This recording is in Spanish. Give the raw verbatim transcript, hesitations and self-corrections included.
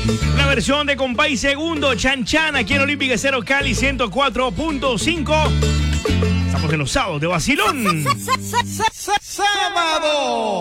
La versión de Compay Segundo, Chan Chan, aquí en Olímpica Cero Cali ciento cuatro punto cinco. Estamos en los sábados de vacilón. ¡Sábado!